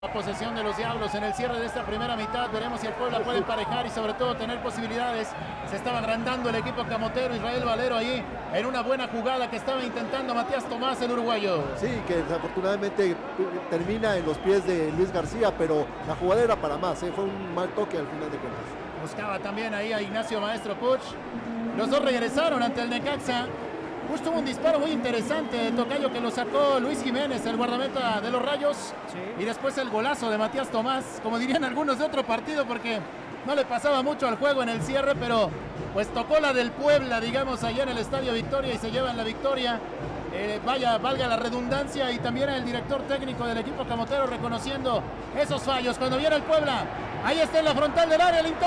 La posesión de los Diablos en el cierre de esta primera mitad. Veremos si el Puebla puede emparejar y sobre todo tener posibilidades. Se estaba agrandando el equipo camotero. Israel Valero ahí en una buena jugada que estaba intentando Matías Tomás, el uruguayo. Sí, que desafortunadamente termina en los pies de Luis García, pero la jugada era para más, fue un mal toque al final de cuentas. Buscaba también ahí a Ignacio Maestro Puch. Los dos regresaron ante el Necaxa. Justo hubo un disparo muy interesante de tocayo que lo sacó Luis Jiménez, el guardameta de los Rayos. Sí. Y después el golazo de Matías Tomás, como dirían algunos de otro partido, porque no le pasaba mucho al juego en el cierre, pero pues tocó la del Puebla, digamos, allá en el Estadio Victoria y se llevan la victoria. Valga la redundancia, y también el director técnico del equipo camotero reconociendo esos fallos. Cuando viene el Puebla, ahí está en la frontal del área, el